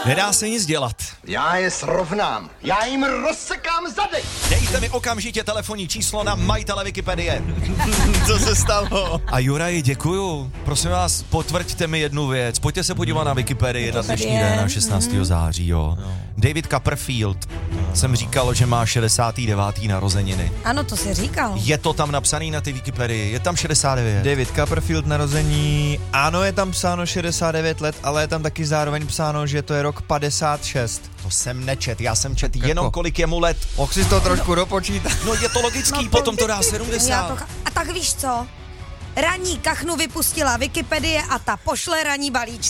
Nedá se nic dělat. Já je srovnám. Já jim rozsekám zadek. Dejte mi okamžitě telefonní číslo na majitele Wikipedie. Co se stalo? A Juraji, děkuju. Prosím vás, potvrďte mi jednu věc. Pojďte se podívat na Wikipedii na dnešní den, na 16. září, jo. David Copperfield. Jsem říkal, že má 69. narozeniny. Ano, to jsi říkal. Je to tam napsaný na té Wikipedii, je tam 69. David Copperfield narození, ano, je tam psáno 69 let, ale je tam taky zároveň psáno, že to je rok 56. To jsem nečet, já jsem čet jenom kolik je mu let. Mohl si to trošku dopočítat. No je to logický, potom to dá 70. A tak víš co? Ranní kachnu vypustila Wikipedie a ta pošle ranní balíčky.